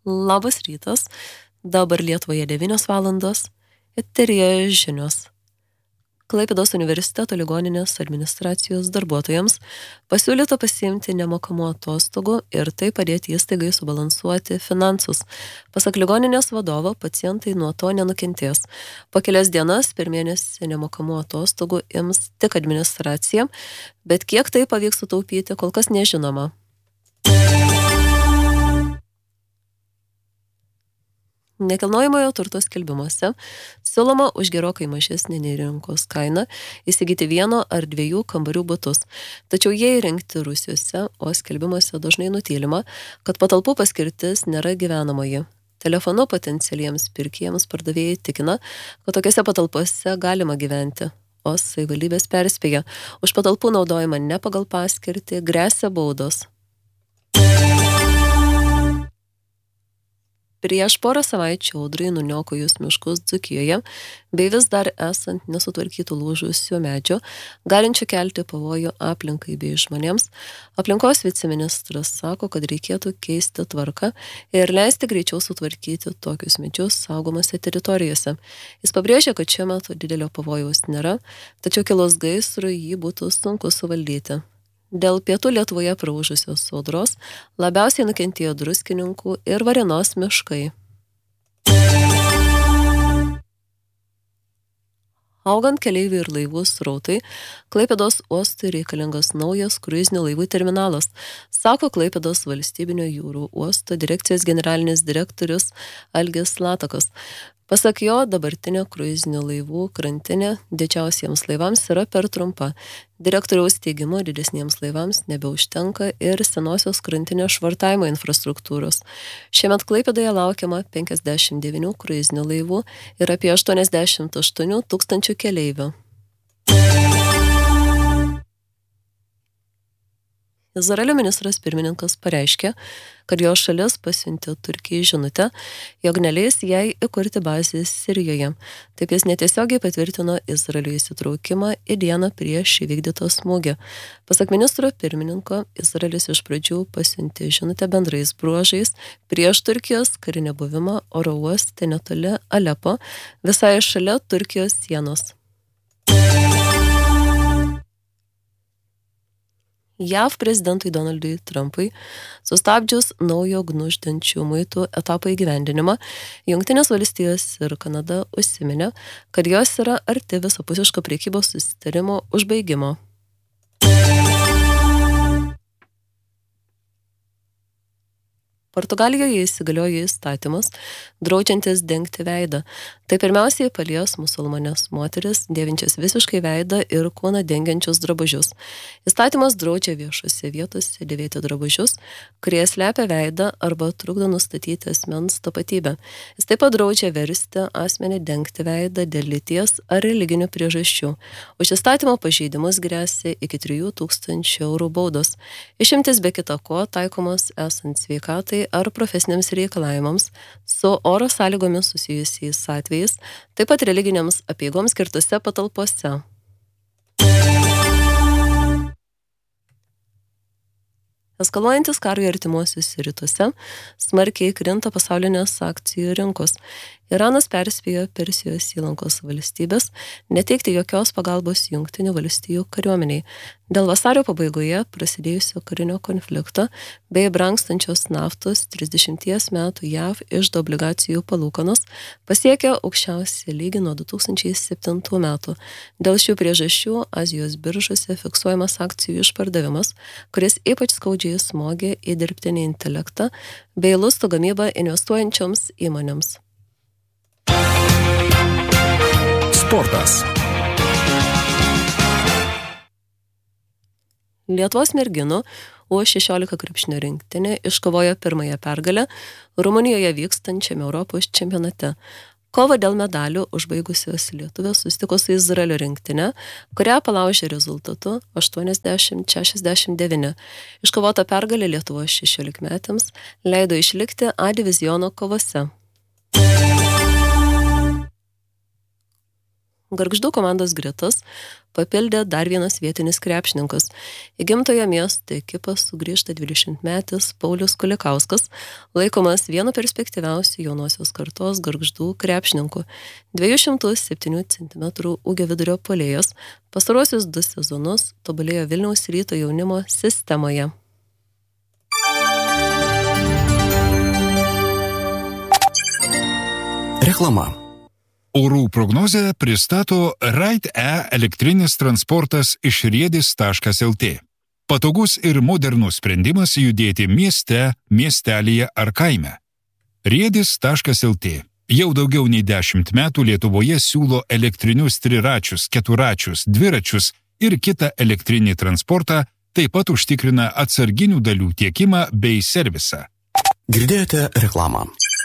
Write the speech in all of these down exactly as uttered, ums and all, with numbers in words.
Labas rytas, dabar Lietuvoje devynios valandos, eteryje žinios. Klaipėdos universiteto ligoninės administracijos darbuotojams pasiūlyta pasiimti nemokamų atostogų ir tai padėti įstaigai subalansuoti finansus. Pasak ligoninės vadovo, pacientai nuo to nenukentės. Po kelias dienas per mėnesį nemokamų atostogų ims tik administracija, bet kiek tai pavyks sutaupyti, kol kas nežinoma. Nekilnojamojo turto skelbimuose siūloma už gerokai mažesnį nei rinkos kainą įsigyti vieno ar dviejų kambarių butus. Tačiau jie įrengti rūsiuose, o skelbimuose dažnai nutylima, kad patalpų paskirtis nėra gyvenamoji. Telefonu potencialiems pirkėjams pardavėjai tikina, kad tokiose patalpose galima gyventi, o savivaldybės perspėja, už patalpų naudojimą ne pagal paskirtį gresia baudos. Prieš porą savaičių audrai nuniokojus miškus Dzūkijoje, bei vis dar esant nesutvarkytų lūžusių medžių, galinčių kelti pavojų aplinkai bei žmonėms, aplinkos viceministras sako, kad reikėtų keisti tvarką ir leisti greičiau sutvarkyti tokius medžius saugomose teritorijose. Jis pabrėžė, kad šiuo metu didelio pavojaus nėra, tačiau kilus gaisrui jį būtų sunku suvaldyti. Dėl pietų Lietuvoje praūžusios audros labiausiai nukentėjo Druskininkų ir Varėnos miškai. Augant keleivių ir laivų srautai, Klaipėdos uostui reikalingas naujas kruizinių laivų terminalas, sako Klaipėdos valstybinio jūrų uosto direkcijos generalinis direktorius Algis Latakas. Pasak jo, dabartinė kruizinių laivų krantinė didžiausiems laivams yra per trumpa. Direktoriaus teigimu didesniems laivams nebeužtenka ir senosios krantinės švartavimo infrastruktūros. Šiemet Klaipėdoje laukiama penkiasdešimt devynių kruizinių laivų ir apie aštuoniasdešimt aštuonių tūkstančių keleivių. Izraelio ministras pirmininkas pareiškė, kad jo šalis pasiuntė Turkijai žinutę, jog neleis jai įkurti bazės Sirijoje. Taip jis netiesiogiai patvirtino Izraelio įsitraukimą į dieną prieš įvykdytą smūgį. Pasak ministro pirmininko, Izraelis iš pradžių pasiuntė žinutę bendrais bruožais prieš Turkijos karinę buvimą oro uoste netoli Alepo, visai šalia Turkijos sienos. J A V prezidentui Donaldui Trumpui sustabdžius naujo gniuždančių muitų etapo įgyvendinimą, Jungtinės valstijos ir Kanada užsiminė, kad jos yra arti visapusiško prekybos susitarimo užbaigimo. Portugalijoje įsigaliojo įstatymas, draudžiantis dengti veidą. Tai pirmiausiai palies musulmonės moteris, dėvinčias visiškai veidą ir kūną dengiančius drabužius. Įstatymas draudžia viešose vietose dėvėti drabužius, kurie slepia veidą arba trukdo nustatyti asmens tapatybę. Jis taip pat draudžia versti asmenį dengti veidą dėl lyties ar religinių priežasčių. Už įstatymo pažeidimus gresia iki trijų tūkstančių eurų baudos. Išimtis be kita ko taikomos esant sveikatai ar profesiniams reikalavimams, su oro sąlygomis susijusiais atvejais, taip pat religiniams apeigoms skirtose patalpose. Eskaluojantis karui artimuosiuose rytuose, smarkiai krinta pasaulinės akcijų rinkos. Iranas perspėjo Persijos įlankos valstybės neteikti jokios pagalbos Jungtinių valstijų kariuomeniai. Dėl vasario pabaigoje prasidėjusio karinio konflikto bei brangstančios naftos trisdešimties metų J A V iždo obligacijų palūkanos pasiekė aukščiausią lygį nuo du tūkstančiai septintų metų. Dėl šių priežasčių Azijos biržose fiksuojamas akcijų išpardavimas, kuris ypač skaudžiai smogė į dirbtinį intelektą bei lustų gamybą investuojančioms įmonėms. Sportas. Lietuvos merginų U šešiolika krepšinio rinktinė iškovojo pirmąją pergalę Rumunijoje vykstančiame Europos čempionate. Kovą dėl medalių užbaigusios lietuvės susitiko su Izraelio rinktinė, kurią palaužė rezultatu aštuoniasdešimt šešiasdešimt devyni. Iškovota pergalė Lietuvos šešiolikmetėms leido išlikti A diviziono kovose. Gargždų komandos gretas papildė dar vienas vietinis krepšininkas. Į gimtojo miesto ekipą sugrįžta dvidešimtmetis Paulius Kulikauskas, laikomas vienu perspektyviausių jaunosios kartos Gargždų krepšininkų. dviejų šimtų septynių centimetrų ūgio vidurio puolėjas pastarosius du sezonus tobulėjo Vilniaus Ryto jaunimo sistemoje. Reklama. Orų prognozę pristato Ride-E elektrinis transportas iš riedis taškas el tė. Patogus ir modernus sprendimas judėti mieste, miestelyje ar kaime. riedis taškas el tė jau daugiau nei dešimt metų Lietuvoje siūlo elektrinius triračius, keturačius, dviračius ir kitą elektrinį transportą, taip pat užtikrina atsarginių dalių tiekimą bei servisą. Girdėjote reklamą.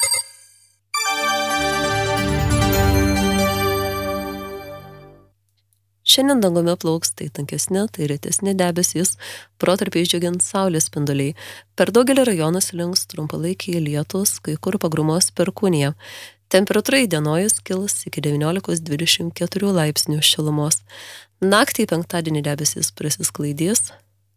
Šiandien dangumi plauks tai tankesni, tai retesni debesys, protarpiais džiugins saulės spinduliai. Per daugelį rajonų slinks trumpalaikiai lietūs, kai kur pagrumos perkūnija. Temperatūra įdienojus kils iki devyniolikos dvidešimt keturių laipsnių šilumos. Naktį penktadienį debesys prasisklaidys,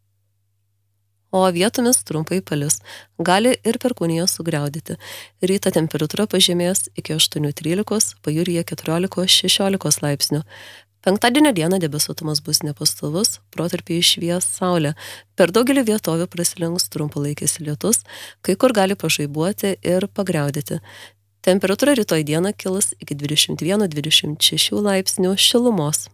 o vietomis trumpai palis. Gali ir perkūnija sugriaudyti. Ryto temperatūra pažemės iki aštuonių trylikos, pajūryje keturiolikos šešiolikos laipsnių. Penktadienio dieną debesuotumas bus nepastovus, protarpiais švies saulė. Per daugelį vietovių praslinks trumpalaikis lietus, kai kur gali pažaibuoti ir pagriaudyti. Temperatūra rytoj dieną kils iki dvidešimt vieno dvidešimt šešių laipsnių šilumos.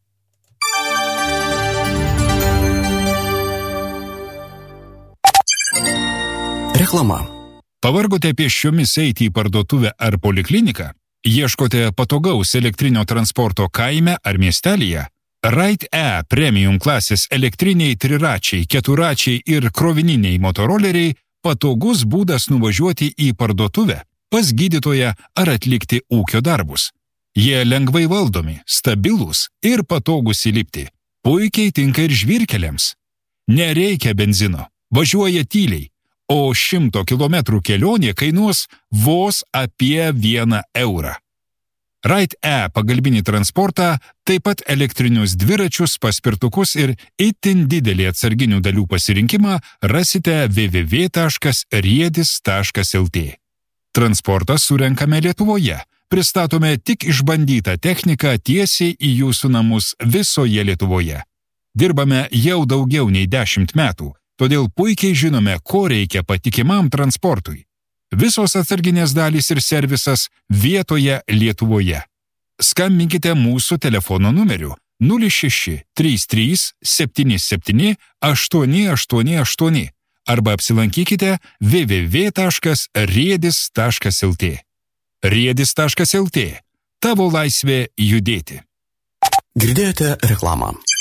Reklama. Pavargote pėsčiomis eiti į parduotuvę ar polikliniką? Ieškote patogaus elektrinio transporto kaime ar miestelyje? Ride-E premium klasės elektriniai triračiai, keturačiai ir krovininiai motoroleriai patogus būdas nuvažiuoti į parduotuvę, pas gydytoją ar atlikti ūkio darbus. Jie lengvai valdomi, stabilūs ir patogus įlipti. Puikiai tinka ir žvyrkeliams. Nereikia benzino, važiuoja tyliai, o šimto kilometrų kelionė kainuos vos apie vieną eurą. Ride-E pagalbinį transportą, taip pat elektrinius dviračius, paspirtukus ir itin didelį atsarginių dalių pasirinkimą rasite w w w taškas riedis taškas el tė. Transportą surenkame Lietuvoje. Pristatome tik išbandytą techniką tiesiai į jūsų namus visoje Lietuvoje. Dirbame jau daugiau nei dešimt metų. Todėl puikiai žinome, ko reikia patikimam transportui. Visos atsarginės dalys ir servisas vietoje Lietuvoje. Skambinkite mūsų telefono numeriu nulis šeši trys trys septyni septyni aštuoni aštuoni aštuoni arba apsilankykite w w w taškas riedis taškas el tė. riedis taškas el tė. Tavo laisvė judėti. Girdėjote reklamą.